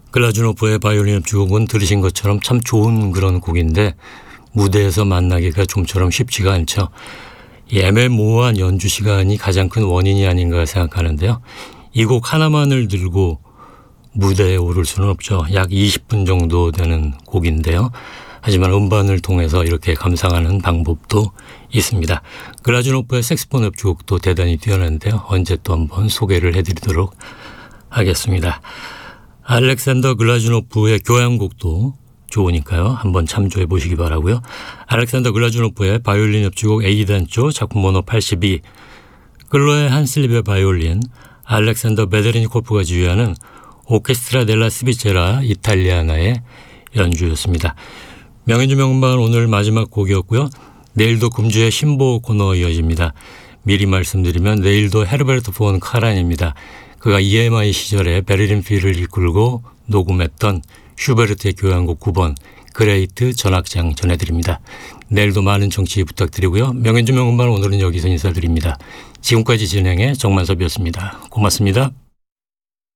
글라즈노프의 바이올린 협주곡은 들으신 것처럼 참 좋은 그런 곡인데 무대에서 만나기가 좀처럼 쉽지가 않죠. 애매모호한 연주 시간이 가장 큰 원인이 아닌가 생각하는데요. 이 곡 하나만을 들고 무대에 오를 수는 없죠. 약 20분 정도 되는 곡인데요. 하지만 음반을 통해서 이렇게 감상하는 방법도 있습니다. 글라즈노프의 색스폰 협주곡도 대단히 뛰어난데요. 언제 또 한번 소개를 해드리도록 하겠습니다. 알렉산더 글라즈노프의 교향곡도 좋으니까요. 한번 참조해 보시기 바라고요. 알렉산더 글라즈노프의 바이올린 협주곡 A단조 작품 번호 82, 클로에 한슬립의 바이올린, 알렉산더 베데르니코프가 지휘하는 오케스트라 델라 스비체라 이탈리아나의 연주였습니다. 명연주 명음반 오늘 마지막 곡이었고요. 내일도 금주의 신보 코너 이어집니다. 미리 말씀드리면 내일도 헤르베르트 폰 카란입니다. 그가 EMI 시절에 베를린 필을 이끌고 녹음했던 슈베르트의 교향곡 9번 그레이트 전악장 전해드립니다. 내일도 많은 청취 부탁드리고요. 명연주 명음반 오늘은 여기서 인사드립니다. 지금까지 진행의 정만섭이었습니다. 고맙습니다.